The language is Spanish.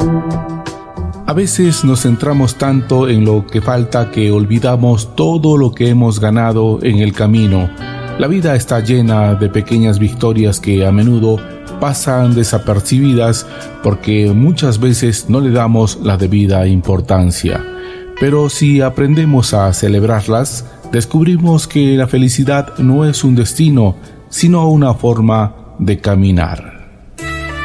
A veces nos centramos tanto en lo que falta que olvidamos todo lo que hemos ganado en el camino. La vida está llena de pequeñas victorias que a menudo pasan desapercibidas porque muchas veces no le damos la debida importancia. Pero si aprendemos a celebrarlas, descubrimos que la felicidad no es un destino, sino una forma de caminar.